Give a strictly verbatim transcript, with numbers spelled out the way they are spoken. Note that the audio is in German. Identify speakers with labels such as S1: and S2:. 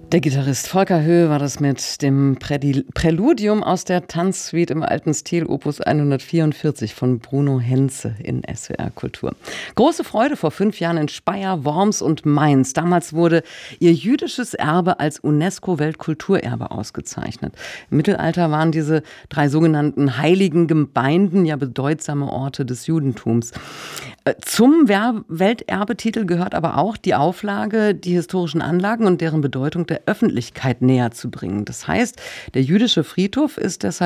S1: Der Gitarrist Volker Höhe war das mit dem Prädi- Präludium aus der Tanzsuite im alten Stil Opus hundertvierundvierzig von Bruno Henze in S W R Kultur. Große Freude vor fünf Jahren in Speyer, Worms und Mainz. Damals wurde ihr jüdisches Erbe als UNESCO-Weltkulturerbe ausgezeichnet. Im Mittelalter waren diese drei sogenannten heiligen Gemeinden ja bedeutsame Orte des Judentums. Zum Welterbetitel gehört aber auch die Auflage, die historischen Anlagen und deren Bedeutung der Öffentlichkeit näher zu bringen. Das heißt, der jüdische Friedhof ist deshalb